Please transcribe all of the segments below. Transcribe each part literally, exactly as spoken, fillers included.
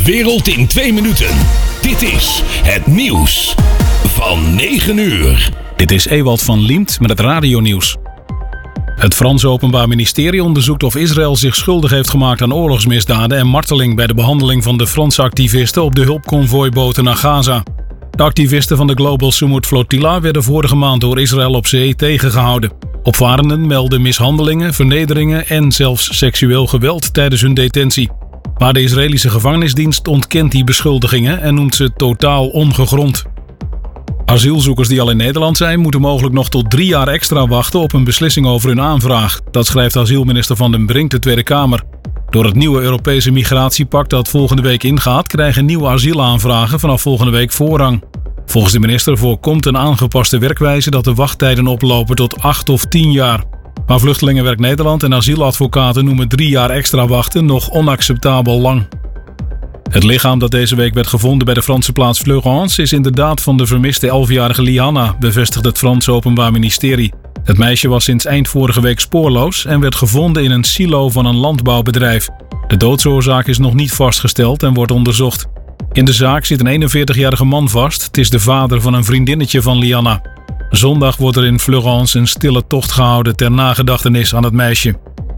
wereld in twee minuten. Dit is het nieuws van negen uur. Dit is Ewald van Liemt met het radionieuws. Het Franse Openbaar Ministerie onderzoekt of Israël zich schuldig heeft gemaakt aan oorlogsmisdaden en marteling bij de behandeling van de Franse activisten op de hulpconvooiboten naar Gaza. De activisten van de Global Sumud Flotilla werden vorige maand door Israël op zee tegengehouden. Opvarenden melden mishandelingen, vernederingen en zelfs seksueel geweld tijdens hun detentie. Maar de Israëlische gevangenisdienst ontkent die beschuldigingen en noemt ze totaal ongegrond. Asielzoekers die al in Nederland zijn, moeten mogelijk nog tot drie jaar extra wachten op een beslissing over hun aanvraag. Dat schrijft asielminister Van den Brink de Tweede Kamer. Door het nieuwe Europese migratiepact dat volgende week ingaat, krijgen nieuwe asielaanvragen vanaf volgende week voorrang. Volgens de minister voorkomt een aangepaste werkwijze dat de wachttijden oplopen tot acht of tien jaar. Maar Vluchtelingenwerk Nederland en asieladvocaten noemen drie jaar extra wachten nog onacceptabel lang. Het lichaam dat deze week werd gevonden bij de Franse plaats Fleurance is inderdaad van de vermiste elfjarige Lianna, bevestigt het Franse Openbaar Ministerie. Het meisje was sinds eind vorige week spoorloos en werd gevonden in een silo van een landbouwbedrijf. De doodsoorzaak is nog niet vastgesteld en wordt onderzocht. In de zaak zit een eenenveertigjarige man vast. Het is de vader van een vriendinnetje van Lianna. Zondag wordt er in Fleurance een stille tocht gehouden ter nagedachtenis aan het meisje.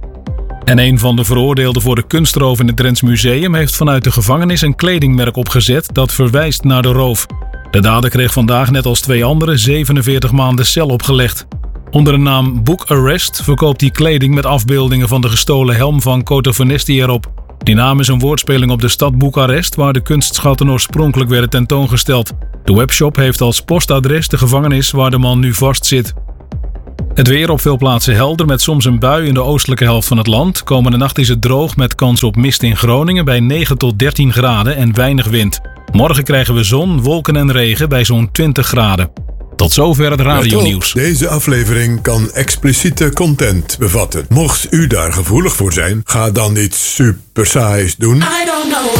En een van de veroordeelden voor de kunstroof in het Drents Museum heeft vanuit de gevangenis een kledingmerk opgezet dat verwijst naar de roof. De dader kreeg vandaag net als twee anderen zevenenveertig maanden cel opgelegd. Onder de naam Book Arrest verkoopt hij kleding met afbeeldingen van de gestolen helm van Coto Vanesti erop. Die naam is een woordspeling op de stad Boekarest, waar de kunstschatten oorspronkelijk werden tentoongesteld. De webshop heeft als postadres de gevangenis waar de man nu vastzit. Het weer op veel plaatsen helder met soms een bui in de oostelijke helft van het land. Komende nacht is het droog met kans op mist in Groningen bij negen tot dertien graden en weinig wind. Morgen krijgen we zon, wolken en regen bij zo'n twintig graden. Tot zover het radionieuws. Deze aflevering kan expliciete content bevatten. Mocht u daar gevoelig voor zijn, ga dan iets super saais doen. I don't know.